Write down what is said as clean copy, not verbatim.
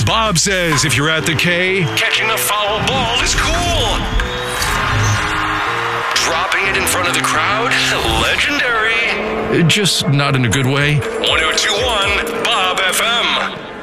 Bob says if you're at the K, catching a foul ball is cool. Dropping it in front of the crowd, legendary. Just not in a good way. 1021 Bob FM.